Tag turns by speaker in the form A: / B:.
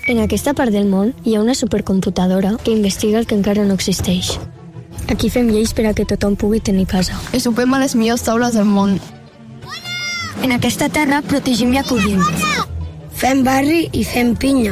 A: En aquesta part del món hi ha una supercomputadora que investiga el que encara no existeix. Aquí fem lleis per a que tothom pugui tenir casa.
B: I sopem a les millors taules del món.
A: En aquesta terra protegim i acollim.
C: Fem barri i fem pinya.